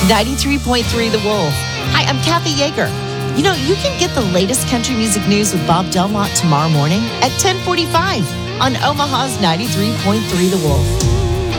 93.3 The Wolf. Hi, I'm Kathy Yeager. You know, you can get the latest country music news with Bob Delmont tomorrow morning at 10:45 on Omaha's 93.3 The Wolf.